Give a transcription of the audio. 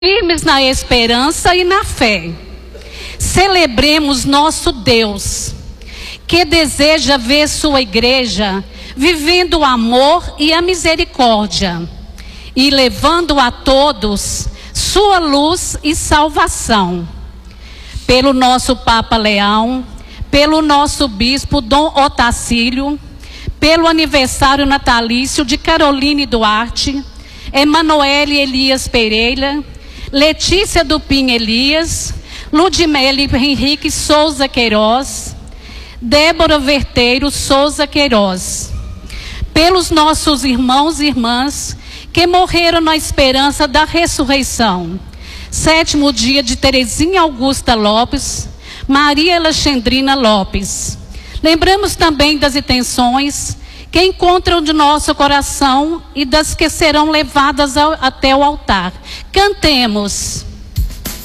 firmes na esperança e na fé. Celebremos nosso Deus, que deseja ver sua igreja vivendo o amor e a misericórdia, e levando a todos sua luz e salvação. Pelo nosso Papa Leão, pelo nosso Bispo Dom Otacílio, pelo aniversário natalício de Caroline Duarte, Emanuele Elias Pereira, Letícia Dupin Elias, Ludmele Henrique Souza Queiroz, Débora Verteiro Souza Queiroz. Pelos nossos irmãos e irmãs que morreram na esperança da ressurreição. 7º dia de Terezinha Augusta Lopes, Maria Alexandrina Lopes. Lembramos também das intenções que encontram de nosso coração e das que serão levadas até o altar. Cantemos.